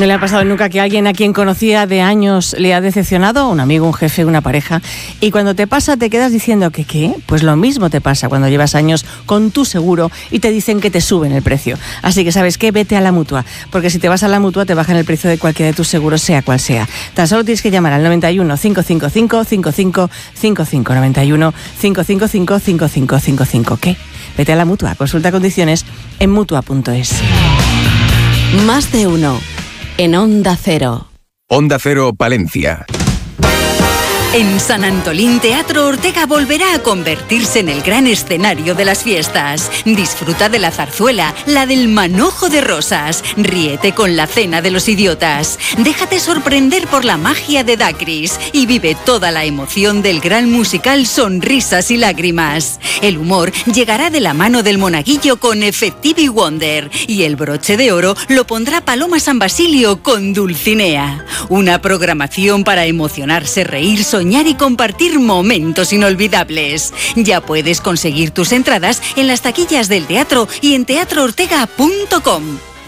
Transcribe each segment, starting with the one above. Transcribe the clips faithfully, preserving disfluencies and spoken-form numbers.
¿No le ha pasado nunca que alguien a quien conocía de años le ha decepcionado? Un amigo, un jefe, una pareja. Y cuando te pasa te quedas diciendo que ¿qué? Pues lo mismo te pasa cuando llevas años con tu seguro y te dicen que te suben el precio. Así que ¿sabes qué? Vete a la Mutua. Porque si te vas a la Mutua te bajan el precio de cualquiera de tus seguros, sea cual sea. Tan solo tienes que llamar al noventa y uno, cinco cinco cinco, cinco cinco cinco cinco. noventa y uno, cinco cinco cinco, cinco cinco cinco cinco. ¿Qué? Vete a la Mutua. Consulta condiciones en mutua punto es. Más de uno. En Onda Cero. Onda Cero Palencia. En San Antolín Teatro Ortega volverá a convertirse en el gran escenario de las fiestas. Disfruta de la zarzuela, la del manojo de rosas. Ríete con la cena de los idiotas. Déjate sorprender por la magia de Dacris y vive toda la emoción del gran musical Sonrisas y Lágrimas. El humor llegará de la mano del monaguillo con Effective Wonder y el broche de oro lo pondrá Paloma San Basilio con Dulcinea. Una programación para emocionarse, reír, soñar y compartir momentos inolvidables. Ya puedes conseguir tus entradas en las taquillas del teatro y en teatro ortega punto com.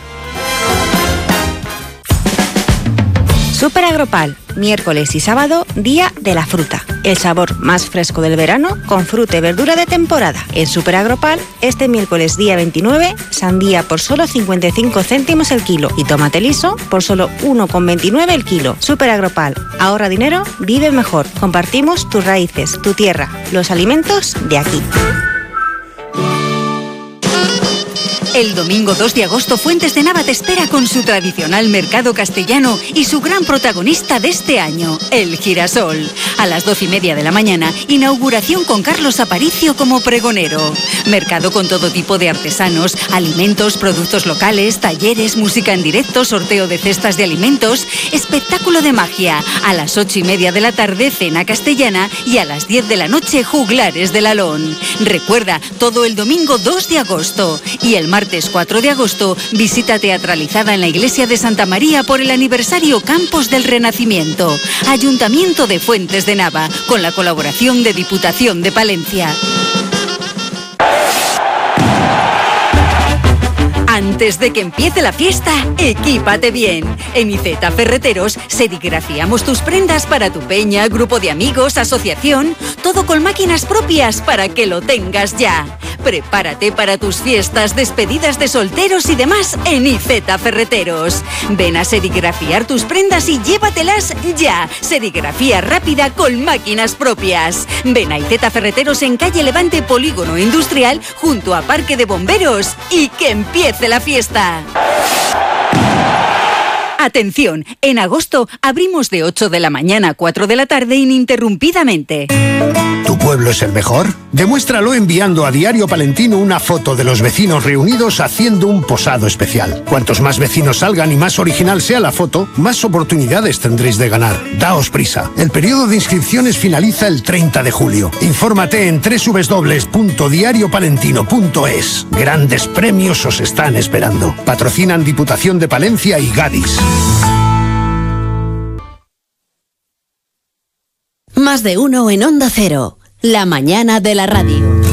Super Agropal, miércoles y sábado, día de la fruta. El sabor más fresco del verano con fruta y verdura de temporada. En Super Agropal, este miércoles día veintinueve, sandía por solo cincuenta y cinco céntimos el kilo y tomate liso por solo uno con veintinueve el kilo. Super Agropal, ahorra dinero, vive mejor. Compartimos tus raíces, tu tierra, los alimentos de aquí. El domingo dos de agosto Fuentes de Nava te espera con su tradicional mercado castellano y su gran protagonista de este año, el girasol. A las doce y media de la mañana, inauguración con Carlos Aparicio como pregonero. Mercado con todo tipo de artesanos, alimentos, productos locales, talleres, música en directo, sorteo de cestas de alimentos, espectáculo de magia. A las ocho y media de la tarde, cena castellana y a las diez de la noche, juglares del Alón. Recuerda, todo el domingo dos de agosto y el martes Martes cuatro de agosto, visita teatralizada en la iglesia de Santa María por el aniversario Campos del Renacimiento. Ayuntamiento de Fuentes de Nava, con la colaboración de Diputación de Palencia. Antes de que empiece la fiesta, equípate bien. En Iceta Ferreteros serigrafiamos tus prendas para tu peña, grupo de amigos, asociación, todo con máquinas propias para que lo tengas ya. Prepárate para tus fiestas, despedidas de solteros y demás en Iceta Ferreteros. Ven a serigrafiar tus prendas y llévatelas ya. Serigrafía rápida con máquinas propias. Ven a Iceta Ferreteros en calle Levante, Polígono Industrial, junto a Parque de Bomberos, y que empiece la fiesta. Atención, en agosto abrimos de ocho de la mañana a cuatro de la tarde ininterrumpidamente. ¿Tu pueblo es el mejor? Demuéstralo enviando a Diario Palentino una foto de los vecinos reunidos haciendo un posado especial. Cuantos más vecinos salgan y más original sea la foto, más oportunidades tendréis de ganar. Daos prisa. El periodo de inscripciones finaliza el treinta de julio. Infórmate en doble u doble u doble u punto diario palentino punto es. Grandes premios os están esperando. Patrocinan Diputación de Palencia y Gadis. Más de uno en Onda Cero, la mañana de la radio.